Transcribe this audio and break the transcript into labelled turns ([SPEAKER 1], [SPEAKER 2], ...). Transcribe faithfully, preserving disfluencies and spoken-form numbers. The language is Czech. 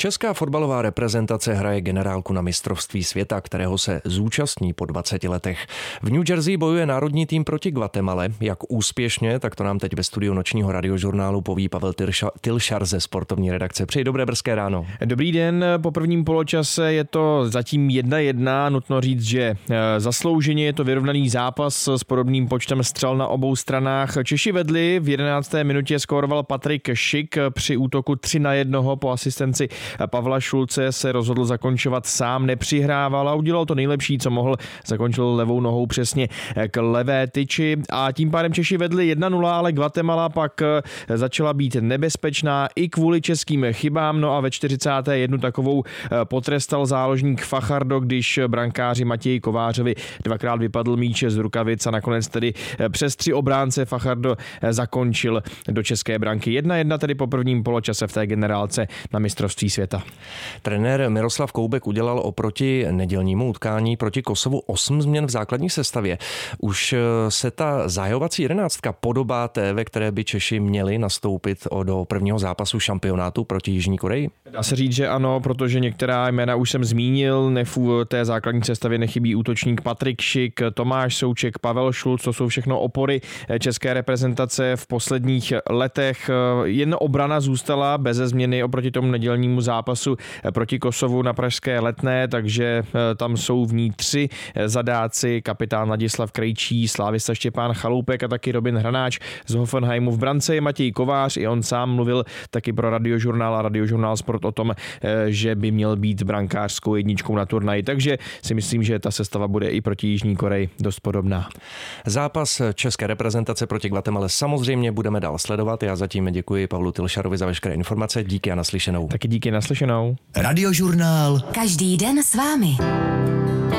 [SPEAKER 1] Česká fotbalová reprezentace hraje generálku na mistrovství světa, kterého se zúčastní po dvaceti letech. V New Jersey bojuje národní tým proti Guatemale. Jak úspěšně, tak to nám teď ve studiu nočního radiožurnálu poví Pavel Tilšar ze sportovní redakce. Přeji dobré brzké ráno.
[SPEAKER 2] Dobrý den, po prvním poločase je to zatím jedna jedna. Nutno říct, že zaslouženě je to vyrovnaný zápas s podobným počtem střel na obou stranách. Češi vedli, v jedenácté minutě skóroval Patrik Šik při útoku tři na jednoho po asistenci Pavla Šulce se rozhodl zakončovat sám, nepřihrával a udělal to nejlepší, co mohl. Zakončil levou nohou přesně k levé tyči a tím pádem Češi vedli jedna nula, ale Guatemala pak začala být nebezpečná i kvůli českým chybám. No a ve čtyřicáté jedné takovou potrestal záložník Fajardo, když brankáři Matěji Kovářovi dvakrát vypadl míč z rukavic a nakonec tedy přes tři obránce Fajardo zakončil do české branky. jedna jedna tedy po prvním poločase v té generálce na mistrovství světa.
[SPEAKER 1] Trenér Miroslav Koubek udělal oproti nedělnímu utkání proti Kosovu osm změn v základní sestavě. Už se ta zahajovací jedenáctka podobá té, ve které by Češi měli nastoupit do prvního zápasu šampionátu proti Jižní Koreji?
[SPEAKER 2] Dá se říct, že ano, protože některá jména už jsem zmínil. V té základní sestavě nechybí útočník Patrik Šik, Tomáš Souček, Pavel Šulc, to jsou všechno opory české reprezentace v posledních letech. Jen obrana zůstala beze změny oproti tomu nedělnímu zápasu proti Kosovu na pražské Letné, takže tam jsou v ní tři zadáci, kapitán Ladislav Krejčí, slávista Štěpán Chaloupek a taky Robin Hranáč z Hoffenheimu. V brance je Matěj Kovář, i on sám mluvil taky pro Radiožurnál a Radiožurnál Sport o tom, že by měl být brankářskou jedničkou na turnaji, takže si myslím, že ta sestava bude i proti Jižní Koreji dost podobná.
[SPEAKER 1] Zápas české reprezentace proti Guatemale samozřejmě budeme dál sledovat. Já zatím děkuji Pavlu Tilšarovi za veškeré informace. Díky a naslyšenou.
[SPEAKER 2] Taky díky, naslyšenou.
[SPEAKER 3] Radiožurnál.
[SPEAKER 4] Každý den s vámi.